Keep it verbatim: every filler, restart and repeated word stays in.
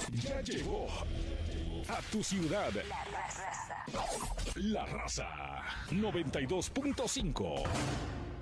Ya llegó a tu ciudad La raza. La Raza noventa y dos punto cinco.